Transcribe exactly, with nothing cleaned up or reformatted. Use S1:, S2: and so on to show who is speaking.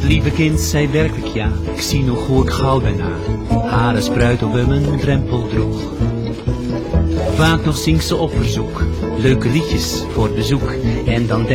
S1: lieve kind zei werkelijk ja, ik zie nog hoe ik gauw daarna hare spruit op mijn drempel droeg. Vaak nog zingt ze op verzoek, leuke liedjes voor bezoek. En dan denk